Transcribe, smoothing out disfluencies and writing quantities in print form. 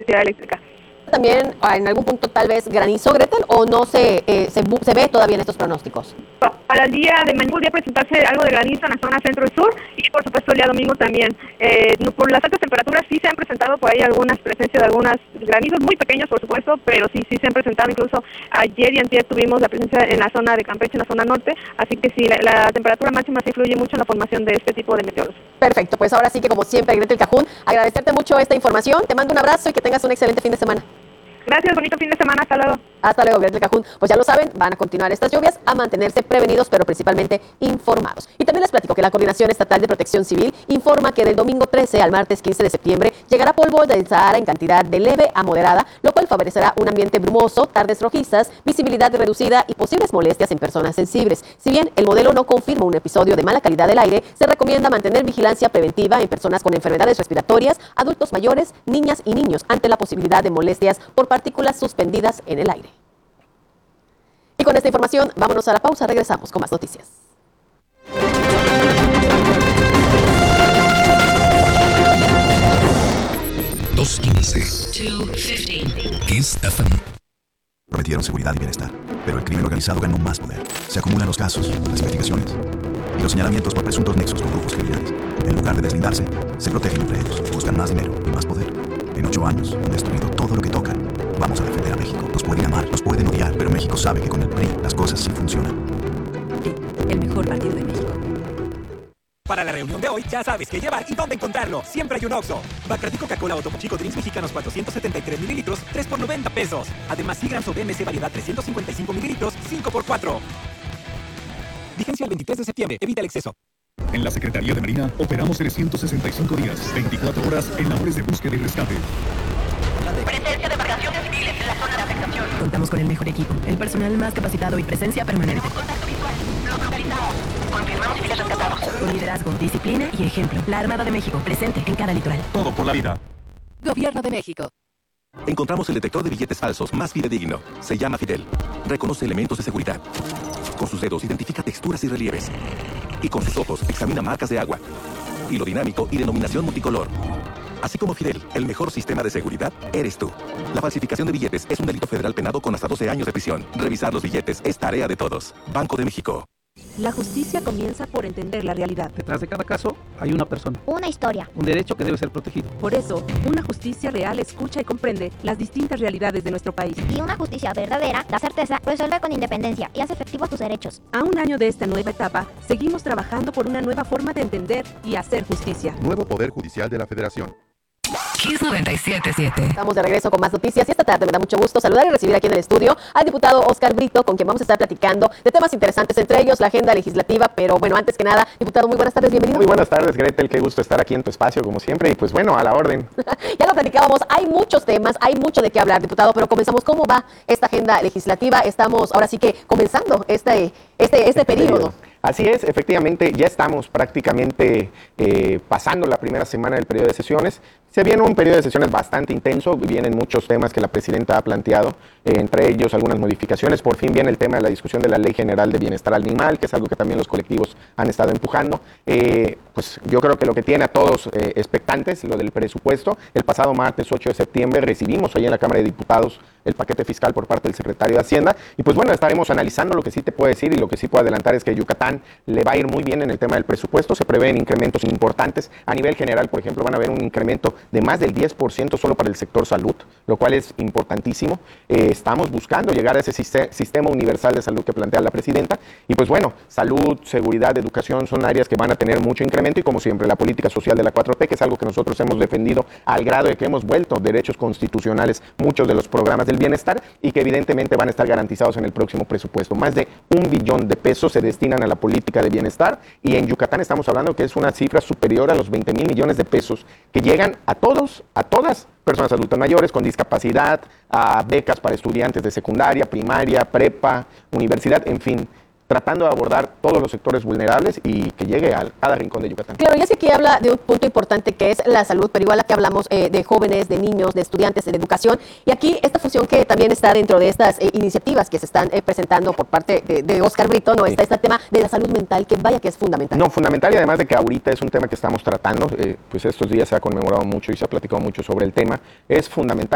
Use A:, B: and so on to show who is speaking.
A: Electricidad Eléctrica.
B: También en algún punto tal vez granizo, Gretel, o no se ve todavía en estos pronósticos.
A: Para el día de mañana podría presentarse algo de granizo en la zona centro y sur y por supuesto el día domingo también. Por las altas temperaturas sí se han presentado por ahí algunas presencias de algunos granizos muy pequeños, por supuesto, pero sí se han presentado. Incluso ayer y antier tuvimos la presencia en la zona de Campeche, en la zona norte, así que sí, la temperatura máxima sí influye mucho en la formación de este tipo de meteoros.
B: Perfecto, pues ahora sí que como siempre, Gretel Cajún, agradecerte mucho esta información, te mando un abrazo y que tengas un excelente fin de semana.
A: Gracias, bonito fin de semana, hasta luego.
B: Hasta luego, Gretel Cajún. Pues ya lo saben, van a continuar estas lluvias, a mantenerse prevenidos, pero principalmente informados. Y también les platico que la Coordinación Estatal de Protección Civil informa que del domingo 13 al martes 15 de septiembre llegará polvo del Sahara en cantidad de leve a moderada, lo cual favorecerá un ambiente brumoso, tardes rojizas, visibilidad reducida y posibles molestias en personas sensibles. Si bien el modelo no confirma un episodio de mala calidad del aire, se recomienda mantener vigilancia preventiva en personas con enfermedades respiratorias, adultos mayores, niñas y niños ante la posibilidad de molestias por partículas suspendidas en el aire. Y con esta información, vámonos a la pausa, regresamos con más noticias.
C: Kiss FM. Prometieron seguridad y bienestar, pero el crimen organizado ganó más poder. Se acumulan los casos, las investigaciones y los señalamientos por presuntos nexos con grupos criminales. En lugar de deslindarse, se protegen entre ellos, buscan más dinero y más poder. En 8 años han destruido todo lo que tocan. Vamos a defender a México. Nos pueden amar, nos pueden odiar, pero México sabe que con el PRI las cosas sí funcionan.
D: PRI, el mejor partido de México.
E: Para la reunión de hoy ya sabes qué llevar y dónde encontrarlo. Siempre hay un Oxxo. Bacardi Coca-Cola o Topo Chico Drinks Mexicanos 473 mililitros, 3 por 90 pesos. Además, Seagrams o BMC variedad 355 mililitros, 5 por 4. Vigencia el 23 de septiembre. Evita el exceso.
F: En la Secretaría de Marina operamos 365 días, 24 horas en labores de búsqueda y rescate.
G: Presencia de embarcaciones civiles en la zona de afectación.
D: Contamos con el mejor equipo, el personal más capacitado y presencia permanente.
G: Contacto visual. Los localizamos. Confirmamos civiles rescatados.
D: Con liderazgo, disciplina y ejemplo. La Armada de México, presente en cada litoral.
F: Todo por la vida.
D: Gobierno de México.
H: Encontramos el detector de billetes falsos más fidedigno. Se llama Fidel. Reconoce elementos de seguridad. Con sus dedos identifica texturas y relieves. Y con sus ojos examina marcas de agua. Hilo dinámico y denominación multicolor. Así como Fidel, el mejor sistema de seguridad eres tú. La falsificación de billetes es un delito federal penado con hasta 12 años de prisión. Revisar los billetes es tarea de todos. Banco de México.
I: La justicia comienza por entender la realidad.
J: Detrás de cada caso hay una persona.
K: Una historia.
J: Un derecho que debe ser protegido.
I: Por eso, una justicia real escucha y comprende las distintas realidades de nuestro país.
K: Y una justicia verdadera da certeza, resuelve con independencia y hace efectivos tus derechos.
I: A un año de esta nueva etapa, seguimos trabajando por una nueva forma de entender y hacer justicia.
L: Nuevo Poder Judicial de la Federación.
D: Kiss 97.7.
B: Estamos de regreso con más noticias y esta tarde me da mucho gusto saludar y recibir aquí en el estudio al diputado Óscar Brito, con quien vamos a estar platicando de temas interesantes, entre ellos la agenda legislativa. Pero bueno, antes que nada, diputado, muy buenas tardes, bienvenido.
M: Muy buenas tardes, Gretel, qué gusto estar aquí en tu espacio como siempre y pues bueno, a la orden.
B: Ya lo platicábamos, hay muchos temas, hay mucho de qué hablar, diputado, pero comenzamos. ¿Cómo va esta agenda legislativa? Estamos ahora sí que comenzando este periodo.
M: Así es, efectivamente, ya estamos prácticamente pasando la primera semana del periodo de sesiones. Se viene un periodo de sesiones bastante intenso, vienen muchos temas que la presidenta ha planteado, entre ellos algunas modificaciones. Por fin viene el tema de la discusión de la Ley General de Bienestar Animal, que es algo que también los colectivos han estado empujando. Pues yo creo que lo que tiene a todos expectantes, lo del presupuesto. El pasado martes 8 de septiembre recibimos ahí en la Cámara de Diputados el paquete fiscal por parte del secretario de Hacienda. Y pues bueno, estaremos analizando. Lo que sí te puedo decir y lo que sí puedo adelantar es que Yucatán le va a ir muy bien en el tema del presupuesto. Se prevén incrementos importantes. A nivel general, por ejemplo, van a haber un incremento de más del 10% solo para el sector salud, lo cual es importantísimo. Estamos buscando llegar a ese sistema universal de salud que plantea la presidenta. Y pues bueno, salud, seguridad, educación son áreas que van a tener mucho incremento y como siempre la política social de la 4T, que es algo que nosotros hemos defendido al grado de que hemos vuelto derechos constitucionales muchos de los programas del bienestar y que evidentemente van a estar garantizados en el próximo presupuesto. Más de 1 billón de pesos se destinan a la política de bienestar y en Yucatán estamos hablando que es una cifra superior a los 20,000 millones de pesos que llegan a todas personas adultas mayores con discapacidad, a becas para estudiantes de secundaria, primaria, prepa, universidad, en fin, tratando de abordar todos los sectores vulnerables y que llegue a cada rincón de Yucatán.
B: Claro, y es que aquí habla de un punto importante que es la salud, pero igual aquí hablamos de jóvenes, de niños, de estudiantes, de educación, y aquí esta fusión que también está dentro de estas iniciativas que se están presentando por parte de Óscar Brito, ¿no? Sí. Está este tema de la salud mental, que vaya que es fundamental.
M: No, fundamental, y además de que ahorita es un tema que estamos tratando, pues estos días se ha conmemorado mucho y se ha platicado mucho sobre el tema, es fundamental